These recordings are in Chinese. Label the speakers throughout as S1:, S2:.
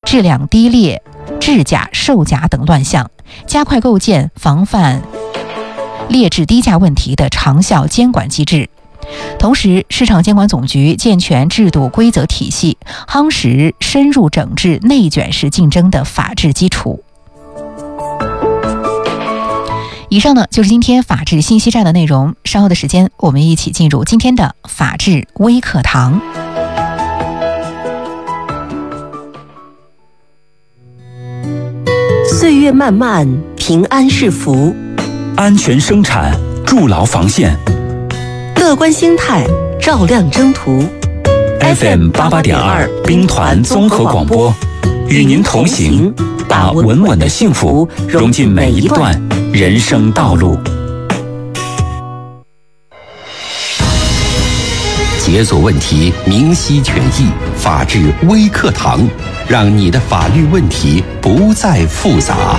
S1: 质量低劣、制假、售假等乱象，加快构建防范劣质低价问题的长效监管机制。同时，市场监管总局健全制度规则体系，夯实深入整治内卷式竞争的法治基础。以上呢就是今天法治信息站的内容，稍后的时间我们一起进入今天的法治微课堂。
S2: 岁月漫漫，平安是福，
S3: 安全生产，筑牢防线，
S2: 乐观心态，照亮征途。
S3: FM88.2 兵团综合广播，与您同行，把稳稳的幸福融进每一段人生道路。
S4: 解锁问题，明晰权益，法治微课堂，让你的法律问题不再复杂。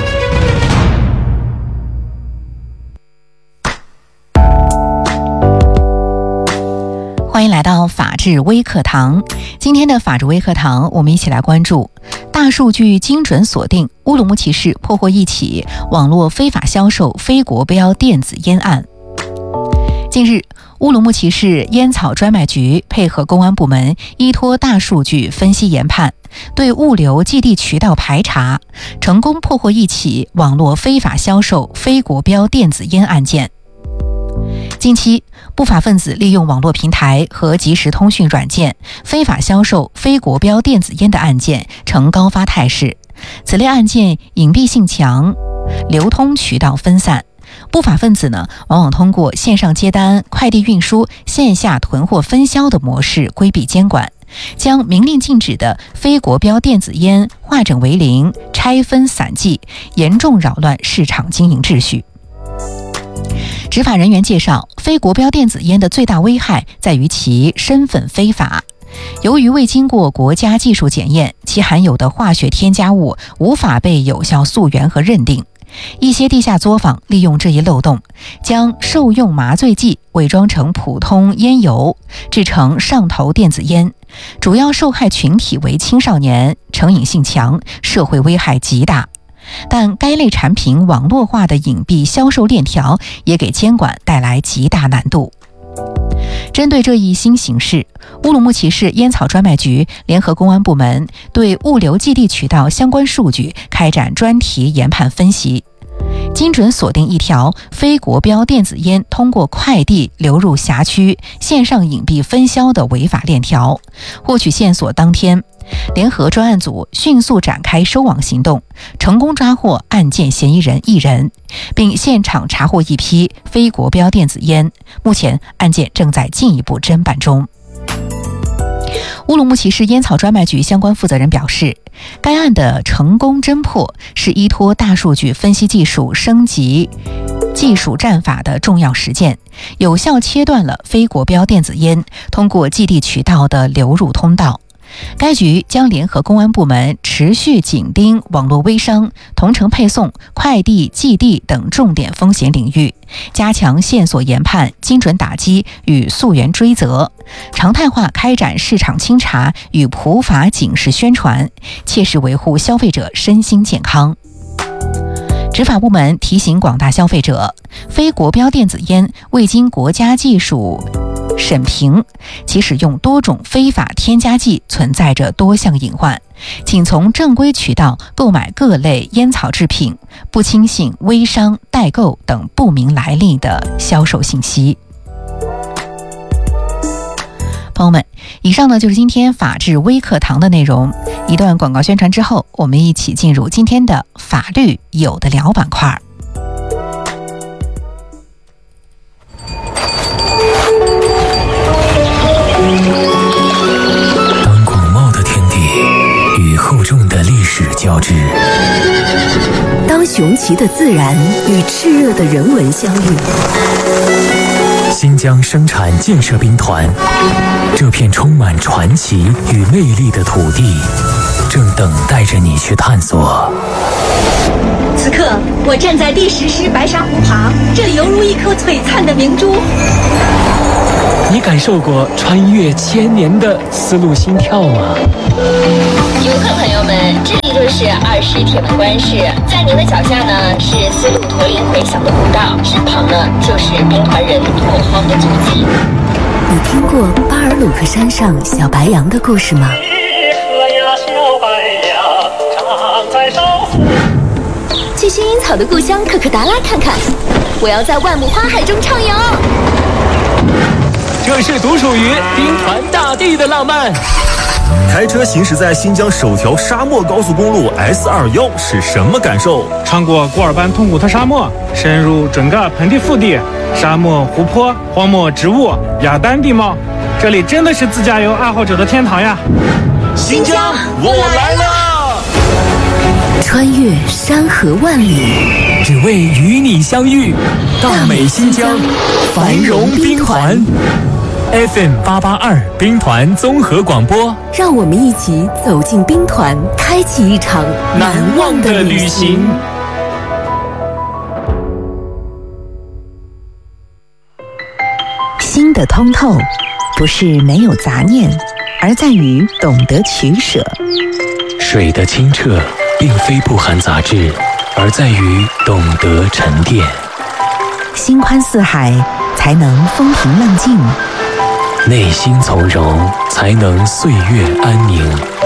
S1: 欢迎来到法治微课堂。今天的法治微课堂，我们一起来关注大数据精准锁定，乌鲁木齐市破获一起网络非法销售非国标电子烟案。近日，乌鲁木齐市烟草专卖局配合公安部门，依托大数据分析研判，对物流寄递渠道排查，成功破获一起网络非法销售非国标电子烟案件。近期，不法分子利用网络平台和即时通讯软件非法销售非国标电子烟的案件呈高发态势。此类案件隐蔽性强，流通渠道分散。不法分子呢，往往通过线上接单、快递运输、线下囤货分销的模式规避监管，将明令禁止的非国标电子烟化整为零、拆分散寄，严重扰乱市场经营秩序。执法人员介绍，非国标电子烟的最大危害在于其身份非法。由于未经过国家技术检验，其含有的化学添加物无法被有效溯源和认定。一些地下作坊利用这一漏洞，将受用麻醉剂伪装成普通烟油，制成上头电子烟。主要受害群体为青少年，成瘾性强，社会危害极大。但该类产品网络化的隐蔽销售链条也给监管带来极大难度。针对这一新形势，乌鲁木齐市烟草专卖局联合公安部门对物流寄递渠道相关数据开展专题研判分析，精准锁定一条非国标电子烟通过快递流入辖区、线上隐蔽分销的违法链条。获取线索当天，联合专案组迅速展开收网行动，成功抓获案件嫌疑人1人，并现场查获一批非国标电子烟。目前案件正在进一步侦办中。乌鲁木齐市烟草专卖局相关负责人表示，该案的成功侦破是依托大数据分析技术升级技术战法的重要实践，有效切断了非国标电子烟通过寄递渠道的流入通道。该局将联合公安部门持续紧盯网络微商、同城配送、快递寄递等重点风险领域，加强线索研判、精准打击与溯源追责，常态化开展市场清查与普法警示宣传，切实维护消费者身心健康。执法部门提醒广大消费者，非国标电子烟未经国家技术审评，其使用多种非法添加剂存在着多项隐患，请从正规渠道购买各类烟草制品，不轻信微商、代购等不明来历的销售信息。朋友们，以上呢就是今天法治微课堂的内容。一段广告宣传之后，我们一起进入今天的法律有的聊板块。
S5: 当广袤的天地与厚重的历史交织，
S2: 当雄奇的自然与炽热的人文相遇，
S5: 新疆生产建设兵团这片充满传奇与魅力的土地，正等待着你去探索。
S6: 此刻，我站在第10师白沙湖旁，这里犹如一颗璀璨的明珠。
S5: 你感受过穿越1000年的丝路心跳吗？
S7: 游客朋友们，这里
S6: 是20铁门关市，在您的脚下呢是丝路驼铃回响的古道，身旁呢就是兵团人拓荒的足迹。
S2: 你听过巴尔鲁克山上小白杨的故事吗？去薰衣草的故乡可可达拉看看，我要在万亩花海中畅游。
S5: 这是独属于兵团大地的浪漫。
S7: 开车行驶在新疆首条沙漠高速公路 S21是什么感受？
S8: 穿过古尔班通古特沙漠，深入整个盆地腹地，沙漠、湖泊、荒漠植物、雅丹地貌，这里真的是自驾游爱好者的天堂呀！
S7: 新疆，我来了！
S2: 穿越山河万里，
S5: 只为与你相遇。大美新疆，繁荣兵团。FM882兵团综合广播，
S2: 让我们一起走进兵团，开启一场难忘的旅行。
S9: 心的通透，不是没有杂念，而在于懂得取舍。
S5: 水的清澈，并非不含杂质，而在于懂得沉淀。
S9: 心宽似海，才能风平浪静。
S5: 内心从容，才能岁月安宁。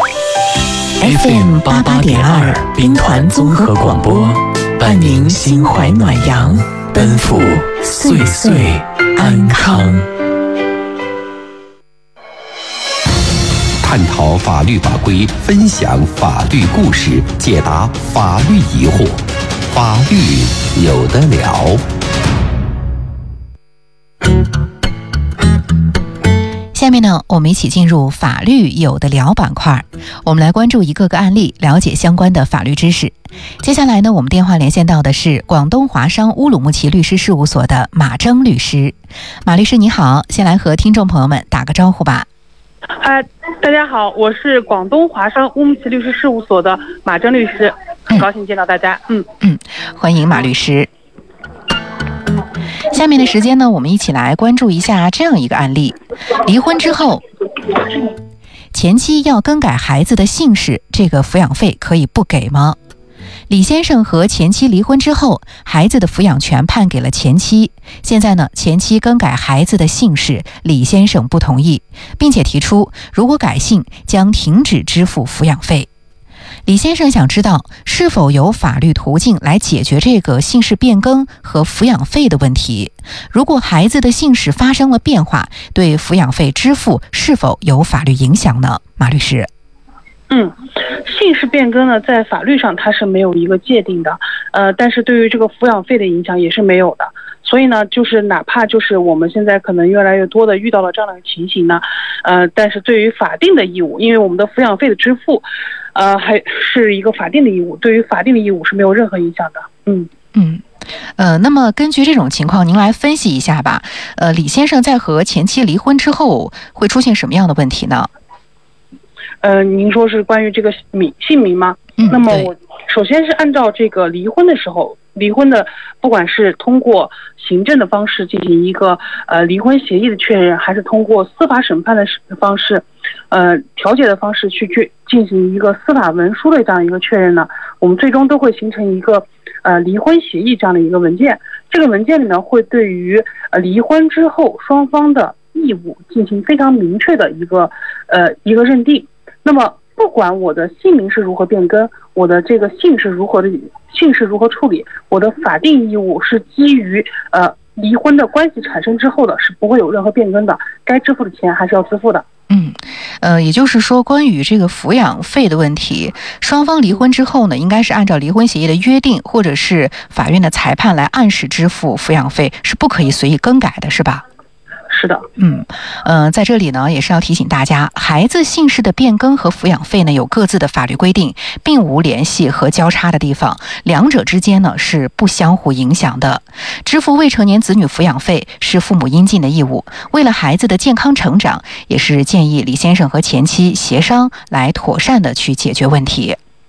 S9: FM88.2兵团综合广播，伴您心怀暖阳，奔赴岁岁安康。
S4: 探讨法律法规，分享法律故事，解答法律疑惑，法律有得了。
S1: 下面呢，我们一起进入法律有的聊板块，我们来关注一个个案例，了解相关的法律知识。接下来呢，我们电话连线到的是广东华商乌鲁木齐律师事务所的马征律师。马律师你好，先来和听众朋友们打个招呼吧。
S10: 大家好，我是广东华商乌鲁木齐律师事务所的马征律师，很高兴见到大家。
S1: 欢迎马律师。下面的时间呢，我们一起来关注一下这样一个案例：离婚之后，前妻要更改孩子的姓氏，这个抚养费可以不给吗？李先生和前妻离婚之后，孩子的抚养权判给了前妻。现在呢，前妻更改孩子的姓氏，李先生不同意，并且提出如果改姓将停止支付抚养费。李先生想知道是否有法律途径来解决这个姓氏变更和抚养费的问题。如果孩子的姓氏发生了变化，对抚养费支付是否有法律影响呢？马律师。
S10: 姓氏变更呢，在法律上它是没有一个界定的，但是对于这个抚养费的影响也是没有的。所以呢，就是哪怕就是我们现在可能越来越多的遇到了这样的情形呢，但是对于法定的义务，因为我们的抚养费的支付，还是一个法定的义务，对于法定的义务是没有任何影响的。
S1: 那么根据这种情况，您来分析一下吧。李先生在和前妻离婚之后，会出现什么样的问题呢？
S10: 您说是关于这个姓名吗？那么我首先是按照这个离婚的时候，离婚的不管是通过行政的方式进行一个离婚协议的确认，还是通过司法审判的方式，调解的方式去进行一个司法文书的这样一个确认呢，我们最终都会形成一个离婚协议这样的一个文件。这个文件里面会对于离婚之后双方的义务进行非常明确的一个认定。那么不管我的姓名是如何变更，我的这个姓氏如何处理，我的法定义务是基于离婚的关系产生之后的，是不会有任何变更的，该支付的钱还是要支付的。
S1: 也就是说，关于这个抚养费的问题，双方离婚之后呢，应该是按照离婚协议的约定，或者是法院的裁判来按时支付抚养费，是不可以随意更改的，是吧？
S10: 是的。
S1: 在这里呢，也是要提醒大家，孩子姓氏的变更和抚养费呢有各自的法律规定，并无联系和交叉的地方，两者之间呢是不相互影响的。支付未成年子女抚养费是父母应尽的义务，为了孩子的健康成长，也是建议李先生和前妻协商来妥善的去解决问题。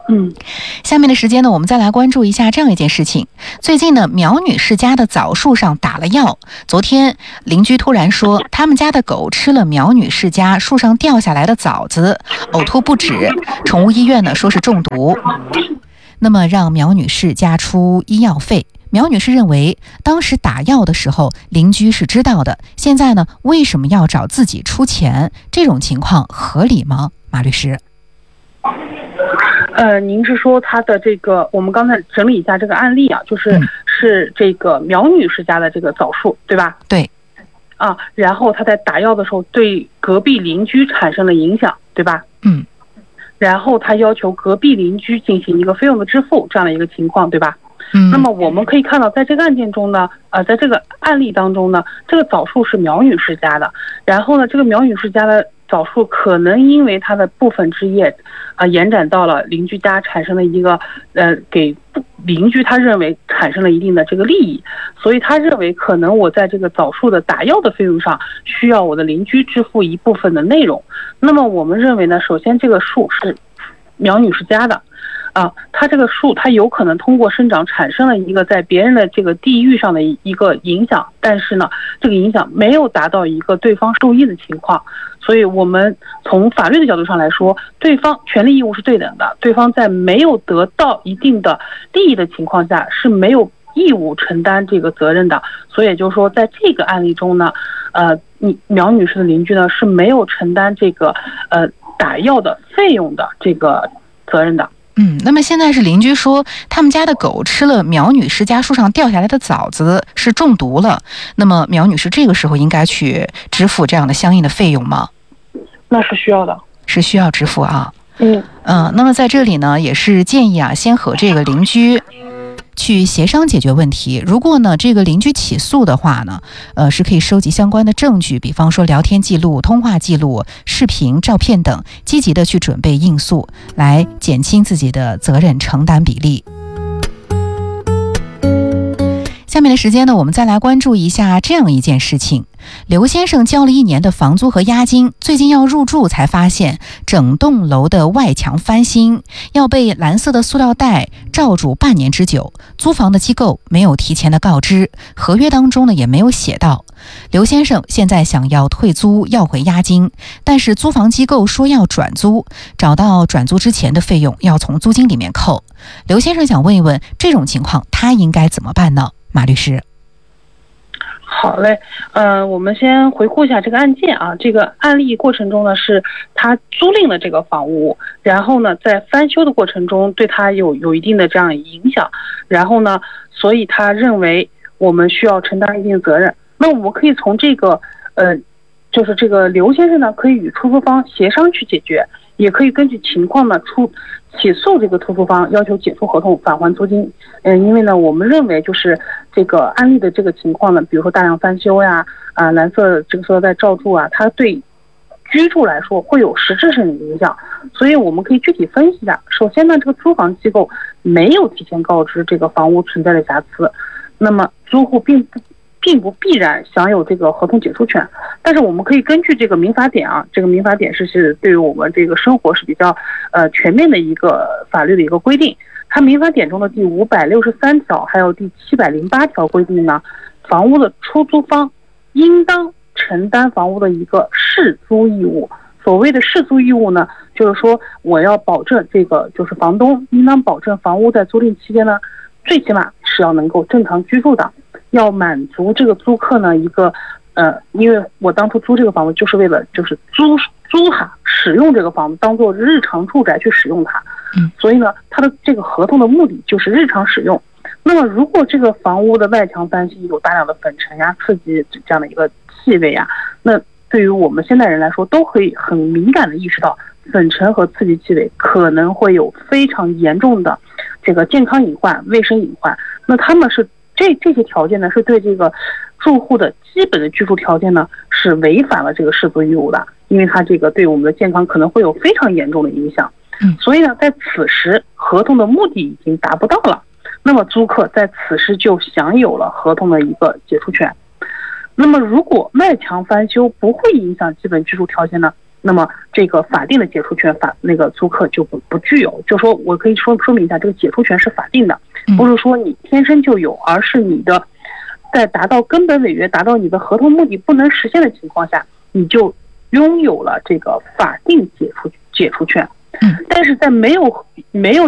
S1: 下面的时间呢，我们再来关注一下这样一件事情。最近呢，苗女士家的枣树上打了药。昨天邻居突然说，他们家的狗吃了苗女士家树上掉下来的枣子，呕吐不止。宠物医院呢说是中毒，那么让苗女士家出医药费。苗女士认为，当时打药的时候邻居是知道的，现在呢为什么要找自己出钱？这种情况合理吗？马律师。
S10: 您是说他的这个，我们刚才整理一下这个案例啊，是这个苗女士家的这个枣树，对吧？
S1: 对。
S10: 啊，然后他在打药的时候对隔壁邻居产生了影响，对吧？然后他要求隔壁邻居进行一个费用的支付，这样的一个情况，对吧？那么我们可以看到，在这个案件中呢，在这个案例当中呢，这个枣树是苗女士家的，然后呢，这个苗女士家的枣树可能因为它的部分枝叶延展到了邻居家，产生了一个给邻居他认为产生了一定的这个利益，所以他认为可能我在这个枣树的打药的费用上需要我的邻居支付一部分的内容。那么我们认为呢，首先这个树是苗女士家的。它这个树，它有可能通过生长产生了一个在别人的这个地域上的一个影响，但是呢，这个影响没有达到一个对方受益的情况，所以我们从法律的角度上来说，对方权利义务是对等的，对方在没有得到一定的利益的情况下是没有义务承担这个责任的。所以也就是说，在这个案例中呢，苗女士的邻居呢是没有承担这个打药的费用的这个责任的。
S1: 那么现在是邻居说他们家的狗吃了苗女士家树上掉下来的枣子，是中毒了。那么苗女士这个时候应该去支付这样的相应的费用吗？
S10: 那是需要的，
S1: 是需要支付啊。那么在这里呢，也是建议先和这个邻居去协商解决问题。如果呢这个邻居起诉的话呢，是可以收集相关的证据，比方说聊天记录、通话记录、视频、照片等，积极的去准备应诉，来减轻自己的责任承担比例。下面的时间呢，我们再来关注一下这样一件事情。刘先生交了1年的房租和押金，最近要入住才发现整栋楼的外墙翻新，要被蓝色的塑料袋罩住半年之久。租房的机构没有提前的告知，合约当中呢也没有写到。刘先生现在想要退租要回押金，但是租房机构说要转租，找到转租之前的费用要从租金里面扣。刘先生想问一问，这种情况他应该怎么办呢？马律师。
S10: 好嘞，我们先回顾一下这个案件啊。这个案例过程中呢，是他租赁了这个房屋，然后呢，在翻修的过程中对他有一定的这样影响，然后呢，所以他认为我们需要承担一定的责任。那我们可以从这个就是这个刘先生呢，可以与出租方协商去解决，也可以根据情况呢起诉这个出租方，要求解除合同返还租金。因为呢，我们认为就是这个案例的这个情况呢，比如说大量翻修呀，蓝色这个塑料袋罩住啊，它对居住来说会有实质性的影响，所以我们可以具体分析一下。首先呢，这个租房机构没有提前告知这个房屋存在的瑕疵，那么租户并不必然享有这个合同解除权，但是我们可以根据这个民法典啊，这个民法典是对于我们这个生活是比较全面的一个法律的一个规定。它民法典中的第563条还有第708条规定呢，房屋的出租方应当承担房屋的一个适租义务。所谓的适租义务呢，就是说我要保证这个就是房东应当保证房屋在租赁期间呢，最起码是要能够正常居住的，要满足这个租客呢一个因为我当初租这个房子就是为了就是租它使用这个房子当做日常住宅去使用它，所以呢它的这个合同的目的就是日常使用。那么如果这个房屋的外墙翻新有大量的粉尘呀、刺激这样的一个气味呀，那对于我们现代人来说都可以很敏感的意识到粉尘和刺激气味可能会有非常严重的这个健康隐患、卫生隐患。那他们是这些条件呢，是对这个住户的基本的居住条件呢是违反了这个适租义务的，因为它这个对我们的健康可能会有非常严重的影响。所以呢，在此时合同的目的已经达不到了，那么租客在此时就享有了合同的一个解除权。那么如果外墙翻修不会影响基本居住条件呢， 那么这个法定的解除权租客就不具有。就说我可以说明一下，这个解除权是法定的，不是说你天生就有，而是你的在达到根本违约、达到你的合同目的不能实现的情况下，你就拥有了这个法定解除权。但是在没有